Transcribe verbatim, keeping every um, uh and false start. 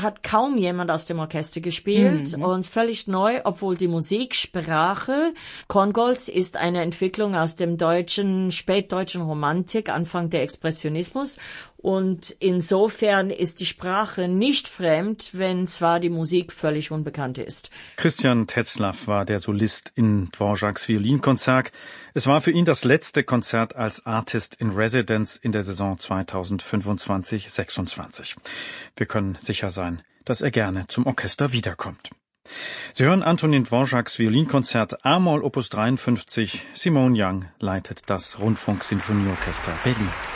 hat kaum jemand aus dem Orchester gespielt mhm. und völlig neu, obwohl die Musiksprache Korngolds ist eine Entwicklung aus dem deutschen, spätdeutschen Romantik, Anfang der Expressionismus. Und insofern ist die Sprache nicht fremd, wenn zwar die Musik völlig unbekannt ist. Christian Tetzlaff war der Solist in Dvořáks Violinkonzert. Es war für ihn das letzte Konzert als Artist in Residence in der Saison zweitausendfünfundzwanzig sechsundzwanzig. Wir können sicher sein, dass er gerne zum Orchester wiederkommt. Sie hören Antonín Dvořáks Violinkonzert A-Moll Opus dreiundfünfzig. Simone Young leitet das Rundfunksinfonieorchester Berlin.